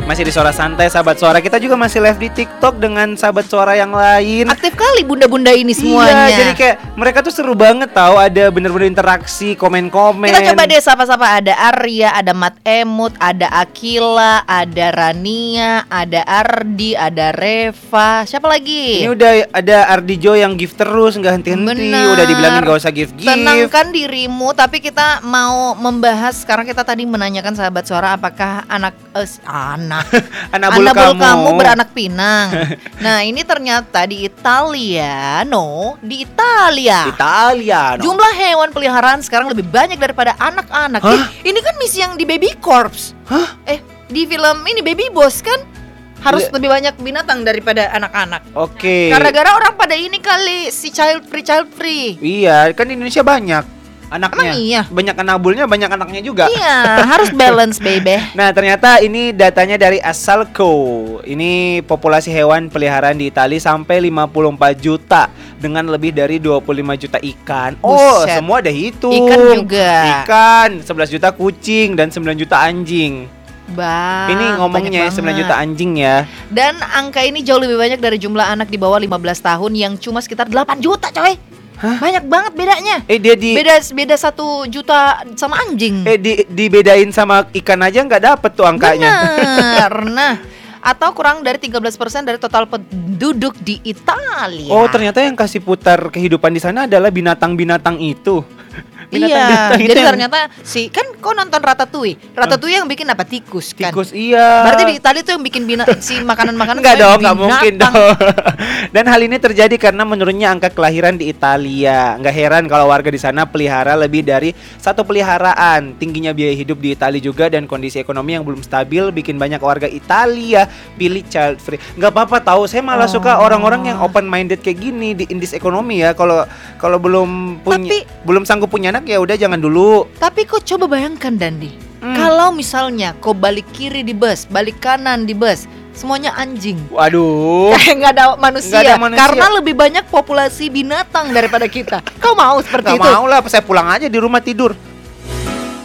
Masih di Suara Santai Sahabat Suara. Kita juga masih live di TikTok dengan sahabat suara yang lain. Aktif kali bunda-bunda ini semuanya. Iya, jadi kayak mereka tuh seru banget tahu, ada bener-bener interaksi, komen-komen. Kita coba deh sapa-sapa. Ada Arya, ada Mat Emut, ada Akila, ada Rania, ada Ardi, ada Reva. Siapa lagi? Ini udah ada Ardijo yang gift terus, nggak henti-henti. Udah dibilangin gak usah gift-gift. Tenangkan dirimu. Tapi kita mau membahas, karena kita tadi menanyakan sahabat suara apakah anak Anabul kamu beranak pinang. Nah ini ternyata di Italia. Jumlah hewan peliharaan sekarang lebih banyak daripada anak-anak. Ini kan misi yang di Baby Corps. Di film ini Baby Boss kan harus lebih banyak binatang daripada anak-anak. Oke. Gara-gara orang pada ini kali si child free. Iya, kan di Indonesia banyak anaknya. Emang iya? Banyak anabulnya, banyak anaknya juga. Iya, harus balance baby. Nah ternyata ini datanya dari Asalco. Ini populasi hewan peliharaan di Italia sampai 54 juta dengan lebih dari 25 juta ikan. Buset. Semua ada hitung. Ikan juga. Ikan, 11 juta kucing dan 9 juta anjing. Ini ngomongnya 9 juta anjing ya. Dan angka ini jauh lebih banyak dari jumlah anak di bawah 15 tahun yang cuma sekitar 8 juta coy. Banyak banget bedanya. Beda 1 juta sama anjing. Dibedain sama ikan aja nggak dapet tuh angkanya. Bener. Nah, atau kurang dari 13% dari total penduduk di Italia. Oh, ternyata yang kasih putar kehidupan di sana adalah binatang-binatang itu. Iya, jadi ternyata kan kau nonton Ratatouille yang bikin apa? Tikus kan? Tikus, iya. Berarti di Italia tuh yang bikin si makanan-makanan enggak dong, enggak mungkin dong. Dan hal ini terjadi karena menurunnya angka kelahiran di Italia. Enggak heran kalau warga di sana pelihara lebih dari 1 peliharaan. Tingginya biaya hidup di Italia juga dan kondisi ekonomi yang belum stabil bikin banyak warga Italia pilih child free. Enggak apa-apa tahu, saya malah suka orang-orang yang open minded kayak gini di indis ekonomi ya. Kalau belum sanggup punya anak ya udah jangan dulu. Tapi kok coba bayangkan Dandi, kalau misalnya kau balik kiri di bus, balik kanan di bus, semuanya anjing. Waduh. Kayak nggak ada manusia. Karena lebih banyak populasi binatang daripada kita. Kau mau seperti itu? Gak mau lah, saya pulang aja di rumah tidur.